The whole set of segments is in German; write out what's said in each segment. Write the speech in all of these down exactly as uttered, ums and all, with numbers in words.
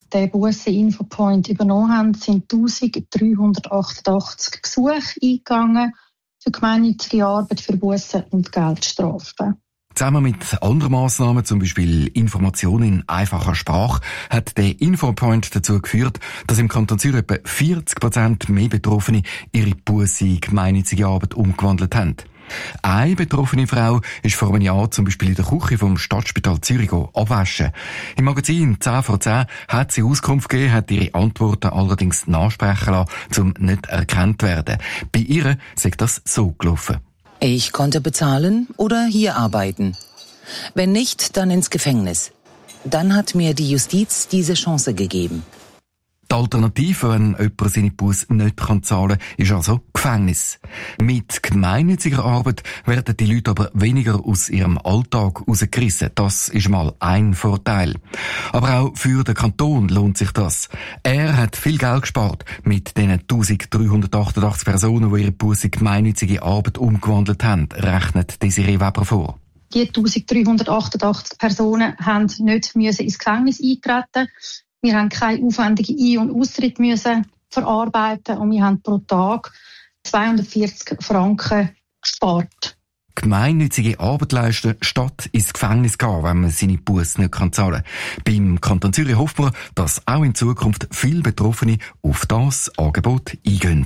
den Bussen-Infopoint übernommen haben, sind eintausenddreihundertachtundachtzig Gesuche eingegangen für gemeinnützige Arbeit, für Bussen und Geldstrafen. Zusammen mit anderen Massnahmen, zum Beispiel Informationen in einfacher Sprache, hat der Infopoint dazu geführt, dass im Kanton Zürich etwa vierzig Prozent mehr Betroffene ihre Busse in gemeinnützige Arbeit umgewandelt haben. Eine betroffene Frau ist vor einem Jahr zum Beispiel in der Küche vom Stadtspital Zürich abwaschen. Im Magazin zehn vor zehn hat sie Auskunft gegeben, hat ihre Antworten allerdings nachsprechen lassen, um nicht erkannt zu werden. Bei ihr sei das so gelaufen. Ich konnte bezahlen oder hier arbeiten. Wenn nicht, dann ins Gefängnis. Dann hat mir die Justiz diese Chance gegeben. Die Alternative, wenn jemand seine Busse nicht zahlen kann, ist also Gefängnis. Mit gemeinnütziger Arbeit werden die Leute aber weniger aus ihrem Alltag rausgerissen. Das ist mal ein Vorteil. Aber auch für den Kanton lohnt sich das. Er hat viel Geld gespart mit den eintausenddreihundertachtundachtzig Personen, die ihre Busse in gemeinnützige Arbeit umgewandelt haben, rechnet Desiree Weber vor. Die eintausenddreihundertachtundachtzig Personen haben nicht müssen ins Gefängnis eintreten. Wir haben keine aufwendigen Ein- und Austritt müssen verarbeiten und wir haben pro Tag zweihundertvierzig Franken gespart. Gemeinnützige Arbeit leisten, statt ins Gefängnis gehen, wenn man seine Busse nicht zahlen kann. Beim Kanton Zürich hofft man, dass auch in Zukunft viele Betroffene auf das Angebot eingehen.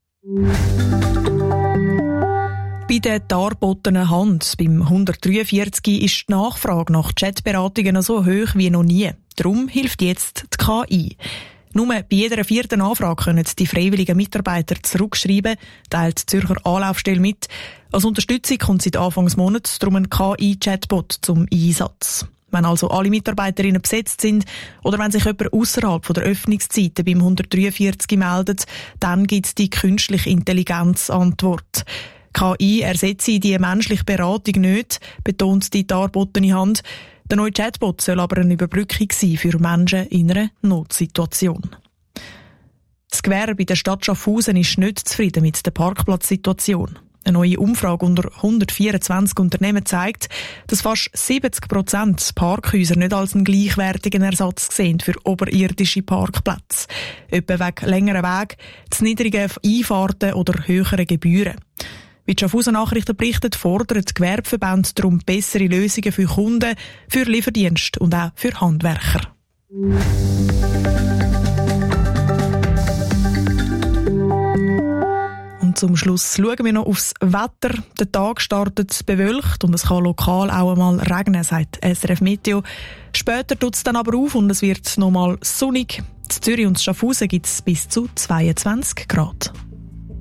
Bei der darbotenen Hand beim hundertdreiundvierzig ist die Nachfrage nach Chatberatungen so hoch wie noch nie. Darum hilft jetzt die K I. Nur bei jeder vierten Anfrage können die freiwilligen Mitarbeiter zurückschreiben, teilt die Zürcher Anlaufstelle mit. Als Unterstützung kommt seit Anfangsmonat darum ein K I-Chatbot zum Einsatz. Wenn also alle Mitarbeiterinnen besetzt sind oder wenn sich jemand ausserhalb der Öffnungszeiten beim hundertdreiundvierzig meldet, dann gibt es die künstliche Intelligenz-Antwort. K I ersetze die menschliche Beratung nicht, betont die darbotene Hand. Der neue Chatbot soll aber eine Überbrückung sein für Menschen in einer Notsituation. Das Gewerbe in der Stadt Schaffhausen ist nicht zufrieden mit der Parkplatzsituation. Eine neue Umfrage unter hundertvierundzwanzig Unternehmen zeigt, dass fast siebzig Prozent Parkhäuser nicht als einen gleichwertigen Ersatz sehen für oberirdische Parkplätze. Etwa wegen längeren Wegen, zu niedrigen Einfahrten oder höheren Gebühren. Wie die Schaffhauser Nachrichten berichten, fordern die Gewerbeverbände darum bessere Lösungen für Kunden, für Lieferdienste und auch für Handwerker. Und zum Schluss schauen wir noch aufs Wetter. Der Tag startet bewölkt und es kann lokal auch einmal regnen, sagt S R F Meteo. Später tut es dann aber auf und es wird nochmal sonnig. In Zürich und Schaffhausen gibt es bis zu zweiundzwanzig Grad.